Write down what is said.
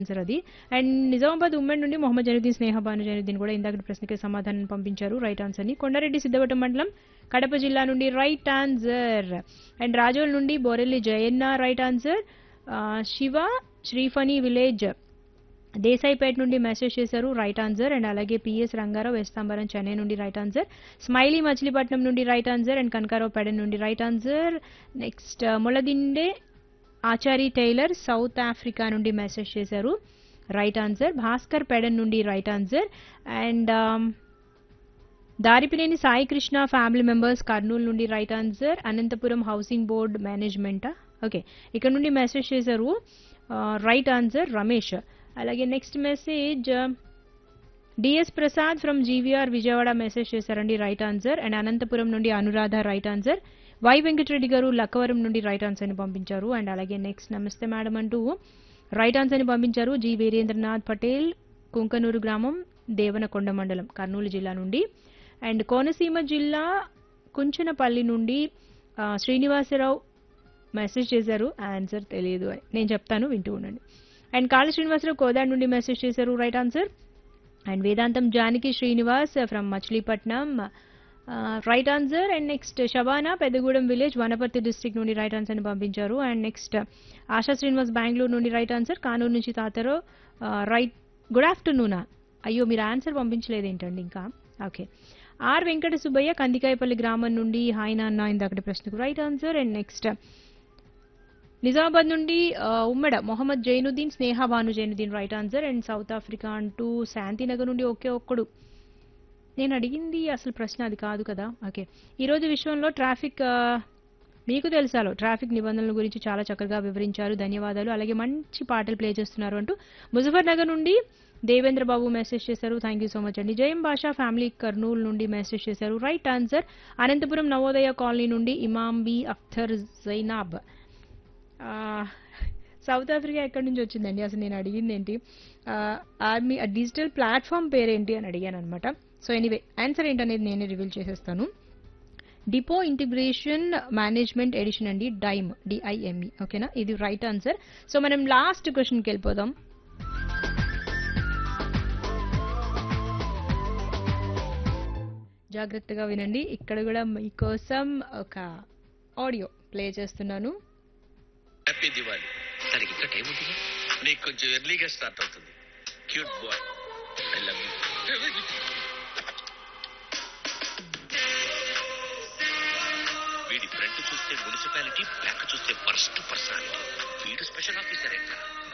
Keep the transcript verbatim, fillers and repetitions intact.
Answer అది. And Nizamabad ఉమ్మడి నుండి మొహమ్మద్ జైనుద్దీన్ స్నేహ భాను జైనుద్దీన్ కూడా ఇందాక ప్రశ్నకి సమాధానం పంపించారు రైట్ ఆన్సర్ ని. కొండారెడ్డి సిద్ధవటం మండలం కడప జిల్లా నుండి రైట్ ఆన్సర్. అండ్ రాజోల్ నుండి Borelli Jayanna right answer. Shiva Sriphani village Desaipet నుండి మెసేజ్ చేశారు రైట్ ఆన్సర్. అండ్ అలాగే పిఎస్ రంగారావు వేస్తాంబరం చెన్నై నుండి రైట్ ఆన్సర్. స్మైలీ మచిలీపట్నం నుండి right answer. And Kanakarao Pedana నుండి right answer. Next ములదిండే Achari tailor south Africa నుండి మెసేజ్ చేశారు రైట్ ఆన్సర్. భాస్కర్ పెడన్ నుండి right answer. And Daripineni Sai Krishna family members Kurnool నుండి right answer. Anantapuram housing board మేనేజ్మెంటా okay ఇక్కడ నుండి మెసేజ్ చేశారు రైట్ ఆన్సర్ రమేష్. అలాగే next message DS Prasad from GVR Vijayawada message చేశారండి రైట్ ఆన్సర్. అండ్ అనంతపురం నుండి Anuradha right answer. Why Venkatareddy గారు లక్కవరం నుండి రైట్ ఆన్సర్ ని పంపించారు. అండ్ అలాగే నెక్స్ట్ నమస్తే మేడం అంటూ రైట్ ఆన్సర్ ని పంపించారు జి వీరేంద్రనాథ్ పటేల్ కుంకనూరు గ్రామం దేవనకొండ మండలం కర్నూలు జిల్లా నుండి. అండ్ కోనసీమ జిల్లా కుంచనపల్లి నుండి శ్రీనివాసరావు మెసేజ్ చేశారు ఆన్సర్ తెలియదు అని నేను చెప్తాను వింటూ ఉండండి. అండ్ కాళీ శ్రీనివాసరావు కోదాడ్ నుండి మెసేజ్ చేశారు right answer. And Vedantam Janaki Srinivas from Machilipatnam right answer. And next Shabana Peddagudem village Wanaparthy district నుండి రైట్ ఆన్సర్ ని పంపించారు. అండ్ నెక్స్ట్ ఆశా శ్రీనివాస్ బెంగళూరు నుండి రైట్ ఆన్సర్. కానూరు నుంచి తాతరో రైట్ గుడ్ ఆఫ్టర్నూనా అయ్యో మీరు ఆన్సర్ పంపించలేదు ఏంటండి ఇంకా ఓకే. ఆర్ వెంకట సుబ్బయ్య కందికాయపల్లి గ్రామం నుండి హాయ్ నాన్న ఇందాకటి ప్రశ్నకు right answer. And next Nizamabad నుండి ఉమ్మడ మొహమ్మద్ జైనుద్దీన్ స్నేహ Bhanu Zainuddin right answer. And south Africa అంటూ శాంతినగర్ నుండి ఒకే ఒక్కడు నేను అడిగింది అసలు ప్రశ్న అది కాదు కదా ఓకే. ఈరోజు విశ్వంలో ట్రాఫిక్ మీకు తెలుసాలో ట్రాఫిక్ నిబంధనల గురించి చాలా చక్కగా వివరించారు ధన్యవాదాలు. అలాగే మంచి పాటలు ప్లే చేస్తున్నారు అంటూ ముజఫర్ నగర్ నుండి దేవేంద్ర బాబు మెసేజ్ చేశారు థ్యాంక్ యూ సో మచ్ అండి. జయం భాషా ఫ్యామిలీ కర్నూలు నుండి మెసేజ్ చేశారు right answer. Anantapuram Navodaya colony నుండి ఇమాం B Akhtar Zainab south Africa ఎక్కడి నుంచి వచ్చిందండి అసలు నేను అడిగింది ఏంటి మీ డిజిటల్ ప్లాట్ఫామ్ పేరేంటి అని అడిగాను అనమాట. సో ఎనీవే ఆన్సర్ ఏంటనేది నేనే రివీల్ చేసేస్తాను. డిపో ఇంటిగ్రేషన్ మేనేజ్మెంట్ ఎడిషన్ అండి డైమ్ డిఐఎంఈ ఓకేనా ఇది రైట్ ఆన్సర్. సో మనం లాస్ట్ క్వశ్చన్కి వెళ్ళిపోదాం. జాగ్రత్తగా వినండి ఇక్కడ కూడా మీకోసం ఒక ఆడియో ప్లే చేస్తున్నాను. హ్యాపీ దివాళీ. దానికి ఇంకా టైం ఉంటుంది నీకు కొంచెం ఎర్లీగా స్టార్ట్ అవుతుంది. Cute boy I love you. వీడి ఫ్రంట్ చూస్తే మున్సిపాలిటీ బ్యాక్ చూస్తే ఫస్ట్ పర్సనాలిటీ వీడు స్పెషల్ ఆఫీసర్ ఎంత